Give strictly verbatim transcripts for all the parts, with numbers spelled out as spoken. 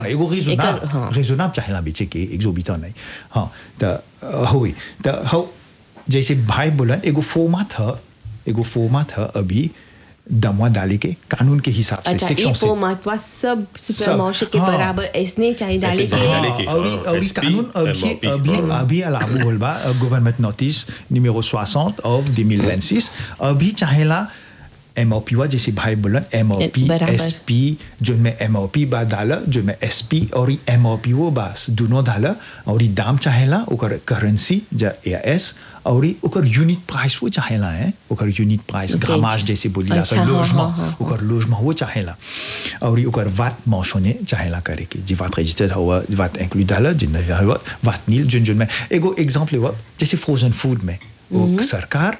एगो रेजोनेबल एकर- हाँ। रेजोनेबल चाहेला बेचे के एक्सोबिटन नहीं हाँ त होई त हो जैसे भाई बोलन एगो फॉर्मेट है एगो फॉर्मेट है अभी दमवा डाले के कानून के हिसाब से अच्छा सेक्शन एक से वो महत्व सब सुपर सब, मार्शल के हाँ। बराबर इसने चाहिए डाले ऐसे के डाले के, और हाँ, और S P, कानून अभी M O P, अभी हाँ। अभी लागू होल बा government notice numéro soixante of deux mille vingt-six अभी चाहेला M O P वा जैसे भाई बोलन M O P बराबर। S P जो में M O P बा डाला जो में S P और M O P वो बस दोनों डाला और दाम चाहेला ओकर करेंसी जा S और ओकर यूनिट प्राइस वो चाहेला है ओकर यूनिट प्राइस Okay. ग्रामाज जैसे बोली अच्छा, ला हाँ, लोजमा हाँ, हाँ, ओकर लोजमा वो चाहेला और ओकर वाट मौसोने चाहेला करे के जी वाट रजिस्टर्ड हुआ वाट इंक्लूड डाला जिन हुआ वाट नील जुन जुन में एगो एग्जांपल हुआ जैसे फ्रोजन फूड में वो सरकार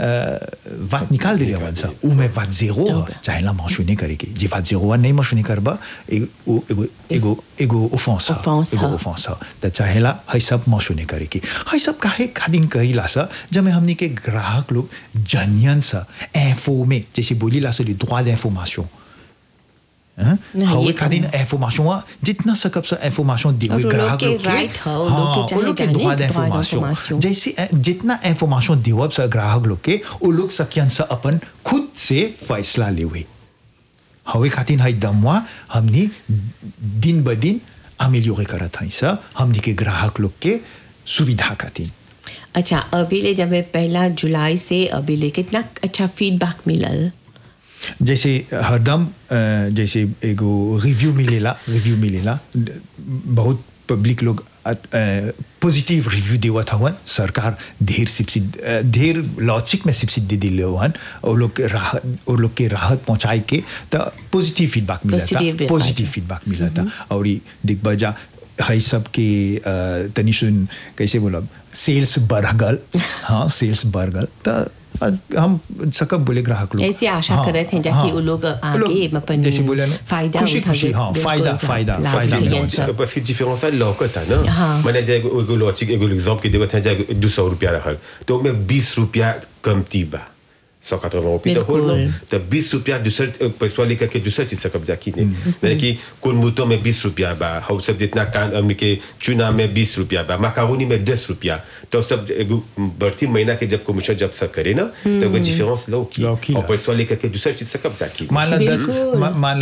वाट निकाल दिले वन सा उ में वाट जीरो चाहेला मौसोने करे के जी वाट जीरो नहीं मौसोने करबा एगो एगो एगो एगो ऑफेंस Offense, एगो हाँ। ऑफेंस त चाहेला है सब मौसोने करे के है सब काहे खादिन करीला सा जब में हमनी के ग्राहक लोग जनियन सा इन्फॉर्मे जैसे बोली ला से le droit d'information hein नहीं, हाँ ये वो तो खादिन इन्फॉर्मेशन हुआ जितना सकब सा इन्फॉर्मेशन दे और हुए वो लोग ग्राहक के लोग के right है, वो लोग हाँ, के वो लोग के चाहे droit जाने droit d'information d'information। जैसे अ, जितना इन्फॉर्मेशन दे हुआ सा ग्राहक लोग के वो लोग सकियन सा अपन खुद से फैसला ले हुए हवे खातिन है दमवा हमनी दिन ब दिन अमेलियोरे करत है सा हमनी के ग्राहक लोग के सुविधा खातिन अच्छा अभी ले जब पहला जुलाई से अभी ले कितना अच्छा फीडबैक मिलल जैसे हरदम अ, जैसे एगो रिव्यू मिलेला रिव्यू मिलेला द- बहुत पब्लिक लोग पॉजिटिव रिव्यू देवत हवन सरकार ढेर सब्सिडी ढेर लॉजिक में सब्सिडी दिले हवन और लोग के राहत और लोग के राहत पहुंचाए के तो पॉजिटिव फीडबैक मिला था Positive feedback। पॉजिटिव फीडबैक मिला था और ये दिख बजा है सब के अ, तनी सुन कैसे बोला सेल्स बढ़ गल हाँ सेल्स बढ़ गल तो हम सकब बोले ग्राहक लोग ऐसे आशा करत हैं जाकि वो लोग आगे अपन जैसे बोले ना फायदा खुशी उठावे, खुशी हाँ बिल्कुल, फायदा हाँ, फायदा लाभ फायदा उठाइए मिलता सब। parce que différence là लौकता ना हाँ। मैंने जाए एगो लॉजिक एगो एग्जांपल के देवत है जाए दो सौ रुपया रहल तो में बीस रुपया कमती बा सौ quatre-vingts रुपया तो होल बिल्कुल। तो बीस रुपया दूसर पैसा लेकर के दूसर चीज सकब जाकी ने यानी कि कुल मुतो में बीस रुपया बा हम सब जितना कान हमने के चुना में बीस रुपया बा मकारोनी में दस रुपया तो सब एगो बढ़ती महीना के जब कमीशन जब सब करे ना तो वो डिफरेंस लो की लौकी और ला। पैसा लेकर के दूसर चीज सकब जाकी मान ला दस बिल्कुल। मा- मान